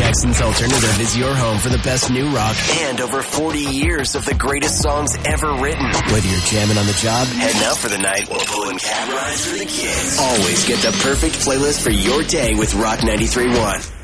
Jackson's Alternative is your home for the best new rock and over 40 years of the greatest songs ever written. Whether you're jamming on the job, heading out for the night, or pulling cab rides for the kids, always get the perfect playlist for your day with Rock 93.1.